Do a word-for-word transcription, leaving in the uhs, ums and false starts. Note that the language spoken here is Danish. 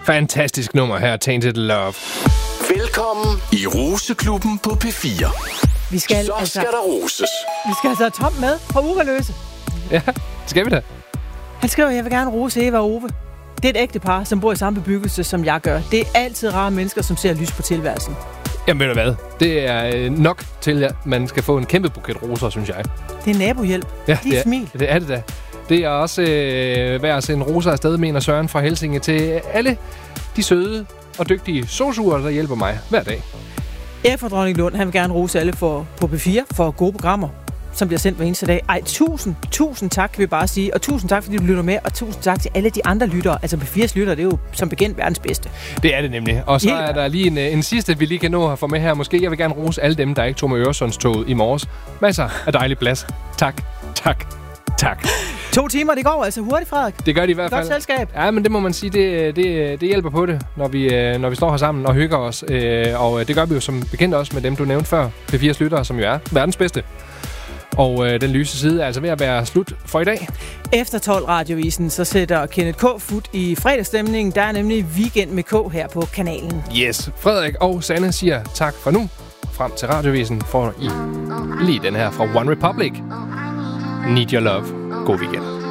Fantastisk nummer her, Tainted Love. Velkommen i Roseklubben på P fire. Vi skal, Så altså, skal der roses. vi skal altså have Tom med fra Ugerløse. Ja, skal vi da. Han skriver, jeg vil gerne rose Eva og Ove. Det er et ægte par, som bor i samme bebyggelse, som jeg gør. Det er altid rare mennesker, som ser lys på tilværelsen. Jamen ved du hvad, det er nok til, at man skal få en kæmpe buket roser, synes jeg. Det er nabohjælp. Ja, Lige det er, smil. det er det da. Det er også øh, værd at sende roser afsted, mener Søren fra Helsinge, til alle de søde og dygtige sosuer, der hjælper mig hver dag. Erik fra Dronning Lund, han vil gerne rose alle for, på P fire for gode programmer, som bliver sendt hver eneste dag. Ej, tusind, tusind tak, kan vi bare sige. Og tusind tak, fordi du lytter med. Og tusind tak til alle de andre lyttere. Altså P fires lyttere, det er jo som bekendt verdens bedste. Det er det nemlig. Og så Helt er der lige en, en sidste, vi lige kan nå at få med her. Måske jeg vil gerne rose alle dem, der ikke tog med Øresundstoget i morges. Masser af dejlig plads. Tak, tak, tak. To timer, det går altså hurtigt, Frederik. Det gør de i hvert fald. Godt selskab. Ja, men det må man sige, det, det, det hjælper på det, når vi, når vi står her sammen og hygger os. Og det gør vi jo som bekendt også med dem, du nævnte før. P fires lyttere, som jo er verdens bedste. Og øh, den lyse side er altså ved at være slut for i dag. Efter tolv radiovisen, så sætter Kenneth K. fut i fredagsstemningen. Der er nemlig weekend med K her på kanalen. Yes. Frederik og Sanne siger tak for nu. Frem til radiovisen får I lige den her fra One Republic. Need Your Love. God weekend.